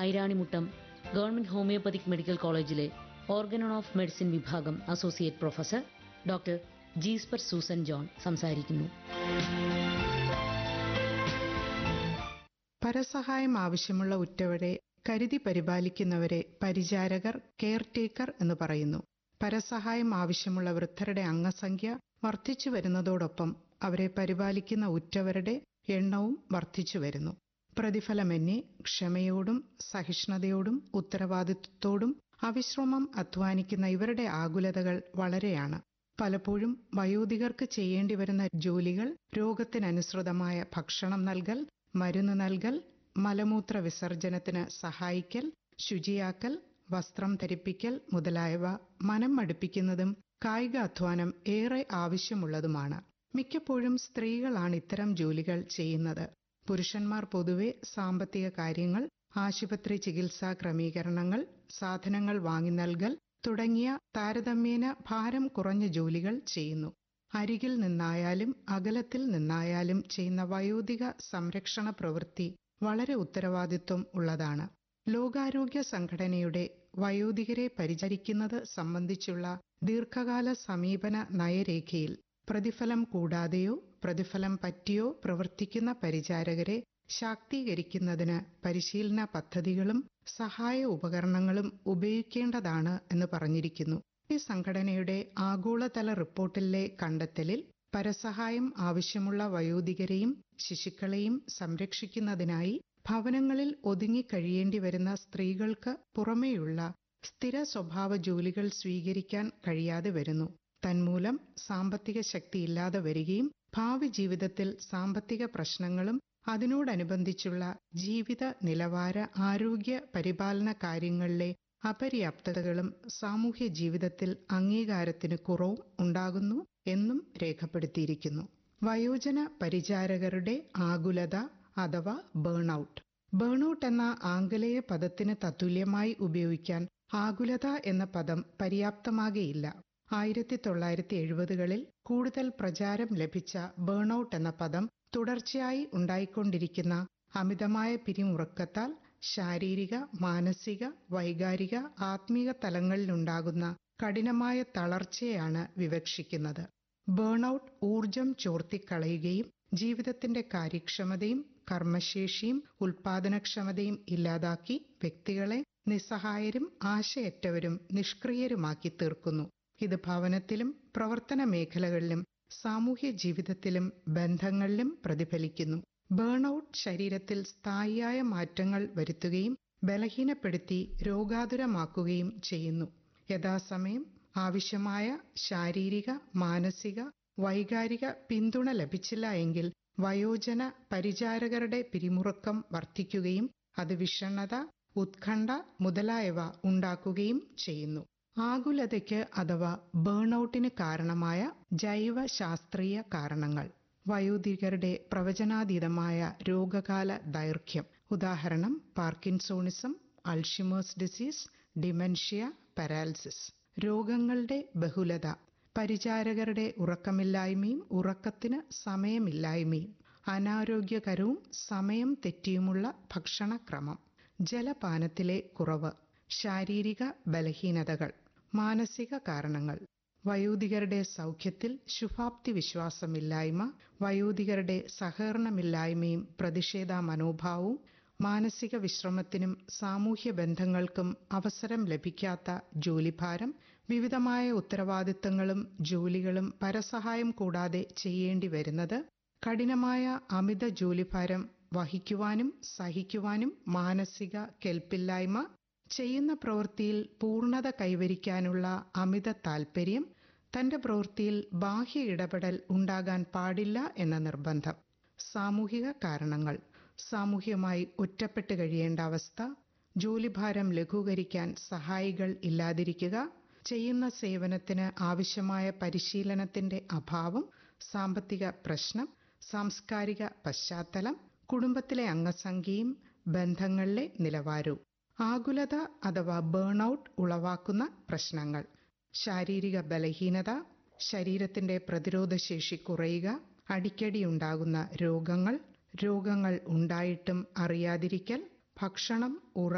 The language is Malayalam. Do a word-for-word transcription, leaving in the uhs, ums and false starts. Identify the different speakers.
Speaker 1: ഐരാണിമുട്ടം ഗവൺമെന്റ് ഹോമിയോപ്പതിക് മെഡിക്കൽ കോളേജിലെ ഓർഗനോൺ ഓഫ് മെഡിസിൻ വിഭാഗം associate professor doctor ജീസ്പർ Susan John സംസാരിക്കുന്നു.
Speaker 2: പരസഹായം ആവശ്യമുള്ള ഉറ്റവരെ കരുതി പരിപാലിക്കുന്നവരെ പരിചാരകർ, കെയർ ടേക്കർ എന്ന് പറയുന്നു. പരസഹായം ആവശ്യമുള്ള വൃദ്ധരുടെ അംഗസംഖ്യ വർദ്ധിച്ചു വരുന്നതോടൊപ്പം അവരെ പരിപാലിക്കുന്ന ഉറ്റവരുടെ എണ്ണവും വർദ്ധിച്ചു വരുന്നു. പ്രതിഫലമെന്നെ ക്ഷമയോടും സഹിഷ്ണുതയോടും ഉത്തരവാദിത്വത്തോടും അവിശ്രമം അധ്വാനിക്കുന്ന ഇവരുടെ ആകുലതകൾ വളരെയാണ്. പലപ്പോഴും വയോധികർക്ക് ചെയ്യേണ്ടി വരുന്ന ജോലികൾ രോഗത്തിനനുസൃതമായ ഭക്ഷണം നൽകൽ, മരുന്ന് നൽകൽ, മലമൂത്ര വിസർജനത്തിന് സഹായിക്കൽ, ശുചിയാക്കൽ, വസ്ത്രം ധരിപ്പിക്കൽ മുതലായവ മനം മടുപ്പിക്കുന്നതും കായിക അധ്വാനം ഏറെ ആവശ്യമുള്ളതുമാണ്. മിക്കപ്പോഴും സ്ത്രീകളാണ് ഇത്തരം ജോലികൾ ചെയ്യുന്നത്. പുരുഷന്മാർ പൊതുവെ സാമ്പത്തിക കാര്യങ്ങൾ, ആശുപത്രി ചികിത്സാ ക്രമീകരണങ്ങൾ, സാധനങ്ങൾ വാങ്ങി നൽകൽ തുടങ്ങിയ താരതമ്യേന ഭാരം കുറഞ്ഞ ജോലികൾ ചെയ്യുന്നു. അരികിൽ നിന്നായാലും അകലത്തിൽ നിന്നായാലും ചെയ്യുന്ന വയോധിക സംരക്ഷണ പ്രവൃത്തി വളരെ ഉത്തരവാദിത്വം ഉള്ളതാണ്. ലോകാരോഗ്യ സംഘടനയുടെ വയോധികരെ പരിചരിക്കുന്നത് സംബന്ധിച്ചുള്ള ദീർഘകാല സമീപന നയരേഖയിൽ പ്രതിഫലം കൂടാതെയോ പ്രതിഫലം പറ്റിയോ പ്രവർത്തിക്കുന്ന പരിചാരകരെ ശാക്തീകരിക്കുന്നതിന് പരിശീലന പദ്ധതികളും സഹായ ഉപകരണങ്ങളും ഉപയോഗിക്കേണ്ടതാണ് എന്ന് പറഞ്ഞിരിക്കുന്നു. ഈ സംഘടനയുടെ ആഗോളതല റിപ്പോർട്ടിലെ കണ്ടെത്തലിൽ പരസഹായം ആവശ്യമുള്ള വയോധികരെയും ശിശുക്കളെയും സംരക്ഷിക്കുന്നതിനായി ഭവനങ്ങളിൽ ഒതുങ്ങിക്കഴിയേണ്ടി വരുന്ന സ്ത്രീകൾക്ക് പുറമേയുള്ള സ്ഥിര സ്വഭാവ ജോലികൾ സ്വീകരിക്കാൻ കഴിയാതെ വരുന്നു. തന്മൂലം സാമ്പത്തിക ശക്തിയില്ലാതെ വരികയും ഭാവി ജീവിതത്തിൽ സാമ്പത്തിക പ്രശ്നങ്ങളും അതിനോടനുബന്ധിച്ചുള്ള ജീവിത നിലവാര ആരോഗ്യ പരിപാലന കാര്യങ്ങളിലെ അപര്യാപ്തതകളും സാമൂഹ്യ ജീവിതത്തിൽ അംഗീകാരത്തിന് കുറവും ഉണ്ടാകുന്നു എന്നും രേഖപ്പെടുത്തിയിരിക്കുന്നു. വയോജന പരിചാരകരുടെ ആകുലത അഥവാ ബേൺഔട്ട്. ബേൺഔട്ട് എന്ന ആംഗലേയ പദത്തിന് തത്തുല്യമായി ഉപയോഗിക്കാൻ ആകുലത എന്ന പദം പര്യാപ്തമാകയില്ല. ആയിരത്തി തൊള്ളായിരത്തി എഴുപതുകളിൽ കൂടുതൽ പ്രചാരം ലഭിച്ച ബേൺഔട്ട് എന്ന പദം തുടർച്ചയായി ഉണ്ടായിക്കൊണ്ടിരിക്കുന്ന അമിതമായ പിരിമുറുക്കത്താൽ ശാരീരിക, മാനസിക, വൈകാരിക, ആത്മീക തലങ്ങളിലുണ്ടാകുന്ന കഠിനമായ തളർച്ചയാണ് വിവക്ഷിക്കുന്നത്. ബേൺഔട്ട് ഊർജം ചോർത്തിക്കളയുകയും ജീവിതത്തിന്റെ കാര്യക്ഷമതയും കർമ്മശേഷിയും ഉൽപാദനക്ഷമതയും ഇല്ലാതാക്കി വ്യക്തികളെ നിസ്സഹായരും ആശയറ്റവരും നിഷ്ക്രിയരുമാക്കി തീർക്കുന്നു. ഇത് ഭവനത്തിലും പ്രവർത്തന മേഖലകളിലും സാമൂഹ്യ ജീവിതത്തിലും ബന്ധങ്ങളിലും പ്രതിഫലിക്കുന്നു. ബേൺഔട്ട് ശരീരത്തിൽ സ്ഥായിയായ മാറ്റങ്ങൾ വരുത്തുകയും ബലഹീനപ്പെടുത്തി രോഗാതുരമാക്കുകയും ചെയ്യുന്നു. യഥാസമയം ആവശ്യമായ ശാരീരിക, മാനസിക, വൈകാരിക പിന്തുണ ലഭിച്ചില്ല എങ്കിൽ വയോജന പരിചാരകരുടെ പിരിമുറുക്കം വർദ്ധിക്കുകയും അത് വിഷണ്ണത, ഉത്കണ്ഠ മുതലായവ ഉണ്ടാക്കുകയും ചെയ്യുന്നു. ആകുലതയ്ക്ക് അഥവാ ബേൺഔട്ടിന് കാരണമായ ജൈവശാസ്ത്രീയ കാരണങ്ങൾ. വയോധികരുടെ പ്രവചനാതീതമായ രോഗകാല ദൈർഘ്യം. ഉദാഹരണം parkinsonism, Alzheimer's disease, dementia, paralysis. രോഗങ്ങളുടെ ബഹുലത. പരിചാരകരുടെ ഉറക്കമില്ലായ്മയും ഉറക്കത്തിന് സമയമില്ലായ്മയും. അനാരോഗ്യകരവും സമയം തെറ്റിയുമുള്ള ഭക്ഷണക്രമം. ജലപാനത്തിലെ കുറവ്. ശാരീരിക ബലഹീനതകൾ. മാനസിക കാരണങ്ങൾ. വയോധികരുടെ സൗഖ്യത്തിൽ ശുഭാപ്തി വിശ്വാസമില്ലായ്മ, വയോധികരുടെ സഹകരണമില്ലായ്മയും പ്രതിഷേധ മനോഭാവവും, മാനസിക വിശ്രമത്തിനും സാമൂഹ്യ ബന്ധങ്ങൾക്കും അവസരം ലഭിക്കാത്ത ജോലിഭാരം, വിവിധമായ ഉത്തരവാദിത്തങ്ങളും ജോലികളും പരസഹായം കൂടാതെ ചെയ്യേണ്ടി വരുന്നത്, കഠിനമായ അമിത ജോലിഭാരം വഹിക്കുവാനും സഹിക്കുവാനും മാനസിക കെൽപ്പില്ലായ്മ, ചെയ്യുന്ന പ്രവൃത്തിയിൽ പൂർണ്ണത കൈവരിക്കാനുള്ള അമിത താൽപര്യം, തന്റെ പ്രവൃത്തിയിൽ ബാഹ്യ ഇടപെടൽ ഉണ്ടാകാൻ പാടില്ല എന്ന നിർബന്ധം. സാമൂഹിക കാരണങ്ങൾ. സാമൂഹ്യമായി ഒറ്റപ്പെട്ട് കഴിയേണ്ട അവസ്ഥ, ജോലിഭാരം ലഘൂകരിക്കാൻ സഹായികൾ ഇല്ലാതിരിക്കുക, ചെയ്യുന്ന സേവനത്തിന് ആവശ്യമായ പരിശീലനത്തിന്റെ അഭാവം, സാമ്പത്തിക പ്രശ്നം, സാംസ്കാരിക പശ്ചാത്തലം, കുടുംബത്തിലെ അംഗസംഖ്യയും ബന്ധങ്ങളിലെ നിലവാരവും. ആകുലത അഥവാ ബേൺഔട്ട് ഉളവാക്കുന്ന പ്രശ്നങ്ങൾ. ശാരീരിക ബലഹീനത, ശരീരത്തിന്റെ പ്രതിരോധശേഷി കുറയുക, അടിക്കടി ഉണ്ടാകുന്ന രോഗങ്ങൾ, രോഗങ്ങൾ ഉണ്ടായിട്ടും അറിയാതിരിക്കൽ, ഭക്ഷണം, ഉറ